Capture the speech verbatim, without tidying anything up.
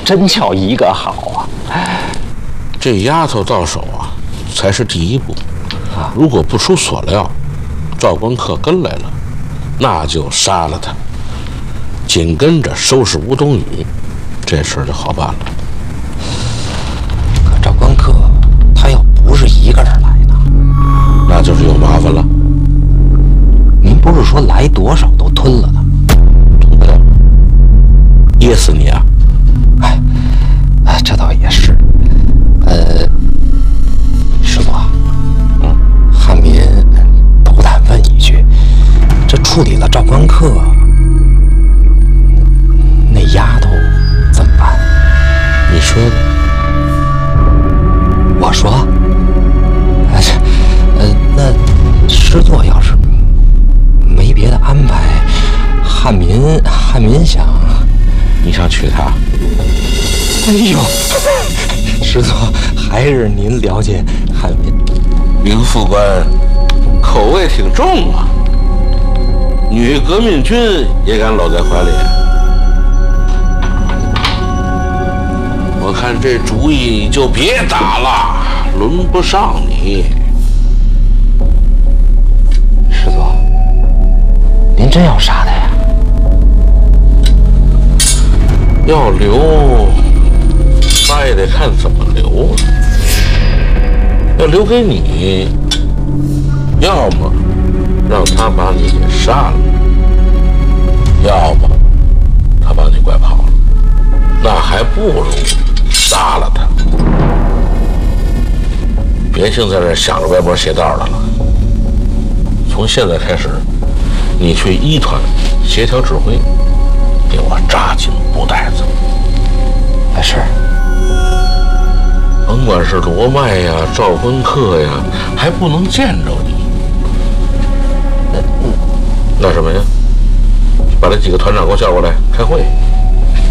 真叫一个好啊！ 这丫头到手啊，才是第一步。啊，如果不出所料，赵光克跟来了，那就杀了他，紧跟着收拾吴冬雨，这事儿就好办了。 可赵光克他要不是一个人来呢， 那就是有麻烦了。 您不是说来多少都吞了呢？ 吞不了，噎死你啊！ 哎，哎，这倒也是。呃，师座，嗯，汉民斗胆问一句，这处理了赵光克，那丫头怎么办？ 你说呢？ 我说，哎，呃，那师座要是没别的安排，汉民汉民想， 你想娶她？ 哎呦，师座还是您了解汉民。 林副官口味挺重啊，女革命军也敢搂在怀里。我看这主意你就别打了，轮不上你。 师座，您真要杀他呀？ 要留，那也得看怎么留。要留给你，要么让他把你给杀了，要么他把你拐跑了，那还不如杀了他。别净在这想着歪脖邪道的了。从现在开始，你去一团协调指挥，给我扎紧布袋子。 哎，是。 甭管是罗麦呀、赵光克呀，还不能见着你。那那什么呀？把这几个团长给我叫过来开会。